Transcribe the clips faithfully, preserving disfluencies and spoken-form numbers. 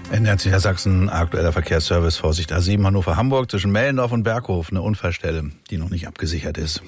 N D R Niedersachsen, aktueller Verkehrsservice, Vorsicht A sieben Hannover-Hamburg zwischen Mellendorf und Berghof. Eine Unfallstelle, die noch nicht abgesichert ist.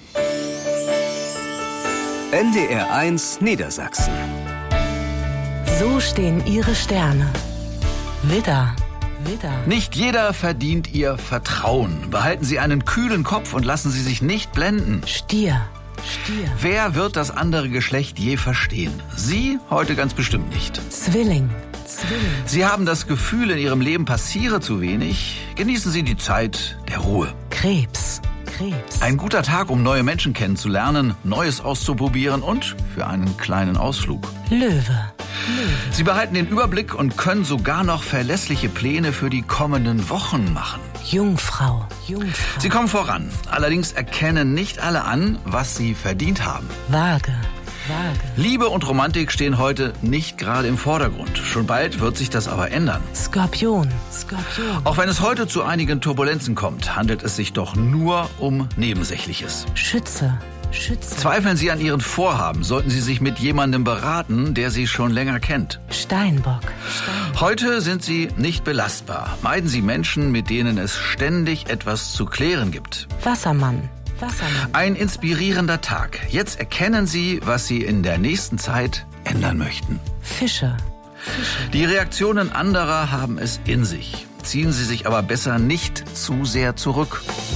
N D R eins Niedersachsen. So stehen ihre Sterne. Widder, Widder. Nicht jeder verdient Ihr Vertrauen. Behalten Sie einen kühlen Kopf und lassen Sie sich nicht blenden. Stier, Stier. Wer wird das andere Geschlecht je verstehen? Sie heute ganz bestimmt nicht. Zwilling, Zwilling. Sie haben das Gefühl, in Ihrem Leben passiere zu wenig. Genießen Sie die Zeit der Ruhe. Krebs, Krebs. Ein guter Tag, um neue Menschen kennenzulernen, Neues auszuprobieren und für einen kleinen Ausflug. Löwe, Löwe. Sie behalten den Überblick und können sogar noch verlässliche Pläne für die kommenden Wochen machen. Jungfrau, Jungfrau. Sie kommen voran. Allerdings erkennen nicht alle an, was sie verdient haben. Waage, Waage. Liebe und Romantik stehen heute nicht gerade im Vordergrund. Schon bald wird sich das aber ändern. Skorpion, Skorpion. Auch wenn es heute zu einigen Turbulenzen kommt, handelt es sich doch nur um Nebensächliches. Schütze, Schütze. Zweifeln Sie an Ihren Vorhaben, sollten Sie sich mit jemandem beraten, der Sie schon länger kennt. Steinbock, Steinbock. Heute sind Sie nicht belastbar. Meiden Sie Menschen, mit denen es ständig etwas zu klären gibt. Wassermann, Wassermann. Ein inspirierender Tag. Jetzt erkennen Sie, was Sie in der nächsten Zeit ändern möchten. Fische, Fische. Die Reaktionen anderer haben es in sich. Ziehen Sie sich aber besser nicht zu sehr zurück.